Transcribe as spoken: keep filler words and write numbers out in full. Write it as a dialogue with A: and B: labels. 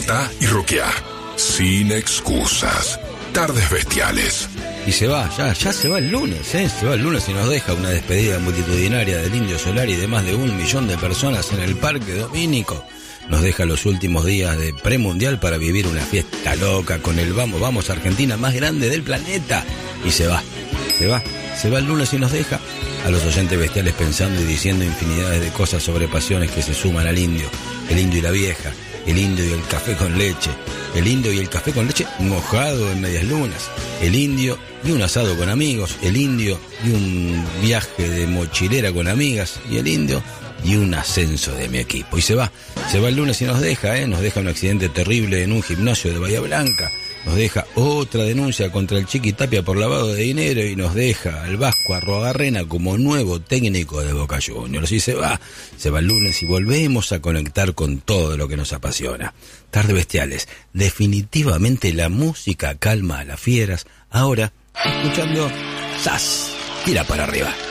A: Cantá y rockeá, sin excusas. Tardes Bestiales.
B: Y se va, ya, ya se va el lunes, ¿eh? Se va el lunes y nos deja una despedida multitudinaria del Indio Solari de más de un millón de personas en el Parque Domínico. Nos deja los últimos días de premundial para vivir una fiesta loca con el Vamos, Vamos Argentina más grande del planeta. Y se va, se va, se va el lunes y nos deja a los oyentes bestiales pensando y diciendo infinidades de cosas sobre pasiones que se suman al indio. El indio y la vieja, el indio y el café con leche, el indio y el café con leche mojado en medias lunas, el indio y un asado con amigos, el indio y un viaje de mochilera con amigas, y el indio y un ascenso de mi equipo. Y se va, se va el lunes y nos deja, ¿eh? Nos deja un accidente terrible en un gimnasio de Bahía Blanca, nos deja otra denuncia contra el Chiqui Tapia por lavado de dinero y nos deja al Vasco Arruabarrena como nuevo técnico de Boca Juniors. Y se va, se va el lunes y volvemos a conectar con todo lo que nos apasiona. Tardes Bestiales, definitivamente la música calma a las fieras. Ahora, escuchando Sas, tira para arriba.